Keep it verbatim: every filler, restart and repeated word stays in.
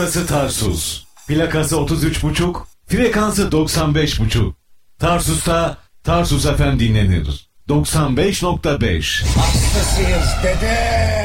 Burası Tarsus. Plakası otuz üç buçuk, frekansı doksan beş buçuk. Tarsus'ta Tarsus F M dinlenir. doksan beş nokta beş. Hastasıyız dede.